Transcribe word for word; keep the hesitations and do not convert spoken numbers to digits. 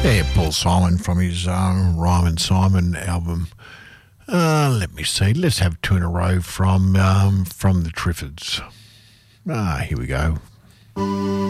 Yeah, Paul Simon from his uh, Ryman Simon album. Uh, let me see. Let's have two in a row from um, from the Triffids. Ah, here we go.